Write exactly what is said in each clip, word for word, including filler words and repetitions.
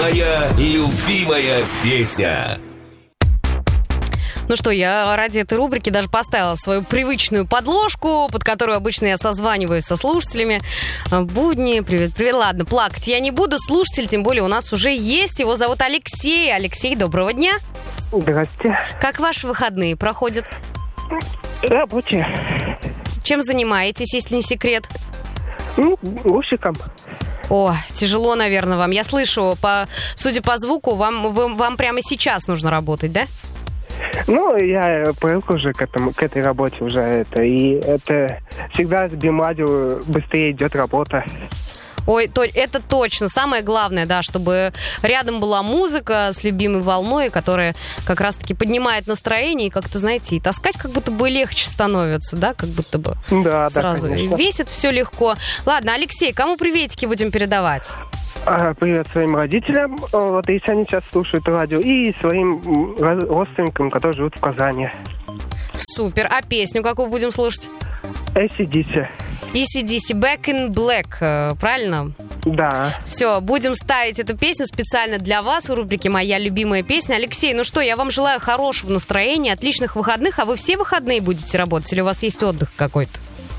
Моя любимая песня. Ну что, я ради этой рубрики даже поставила свою привычную подложку, под которую обычно я созваниваюсь со слушателями. Будни, привет, привет. Ладно, плакать я не буду. Слушатель, тем более, у нас уже есть. Его зовут Алексей. Алексей, доброго дня. Здрасте. Как ваши выходные проходят? Рабочие. Чем занимаетесь, если не секрет? Ну, грузчиком. О, тяжело, наверное, вам. Я слышу, по, судя по звуку, вам, вы, вам прямо сейчас нужно работать, да? Ну, я привык уже к этому, к этой работе уже это. И это всегда с Бимадио быстрее идет работа. Ой, то, это точно. Самое главное, да, чтобы рядом была музыка с любимой волной, которая как раз-таки поднимает настроение, и как-то, знаете, и таскать как будто бы легче становится, да, как будто бы да, сразу. Да, и весит все легко. Ладно, Алексей, кому приветики будем передавать? А, привет своим родителям, вот, если они сейчас слушают радио, и своим родственникам, которые живут в Казани. Супер. А песню какую будем слушать? эй си ди си. эй си ди си Back in Black, правильно? Да. Все, будем ставить эту песню специально для вас в рубрике «Моя любимая песня». Алексей, ну что, я вам желаю хорошего настроения, отличных выходных. А вы все выходные будете работать или у вас есть отдых какой-то?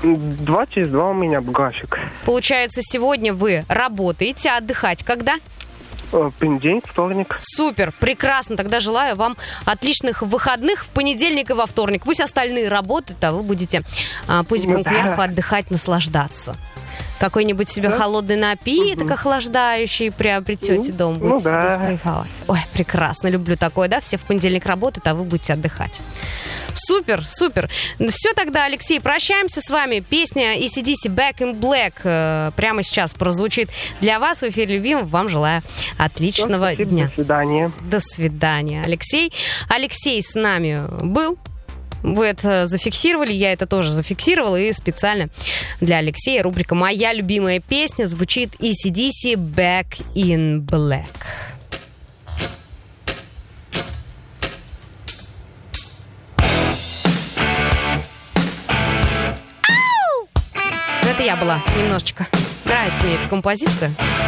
Два через два у меня график. Получается, сегодня вы работаете, а отдыхать когда? Понедельник, вторник. Супер, прекрасно. Тогда желаю вам отличных выходных в понедельник и во вторник. Пусть остальные работают, а вы будете а, пузиком ну, кверху да. отдыхать, наслаждаться. Какой-нибудь себе да? холодный напиток, угу. охлаждающий, приобретете ну, дома, будете ну, да. здесь кайфовать. Ой, прекрасно, люблю такое, да? Все в понедельник работают, а вы будете отдыхать. Супер, супер. Все тогда, Алексей, прощаемся с вами. Песня эй си ди си Back in Black э, прямо сейчас прозвучит для вас в эфире любимого. Вам желаю отличного Спасибо, дня. До свидания. До свидания, Алексей. Алексей с нами был. Вы это зафиксировали, я это тоже зафиксировала. И специально для Алексея рубрика «Моя любимая песня» звучит эй си ди си Back in Black. Это я была немножечко. Нравится мне эта композиция.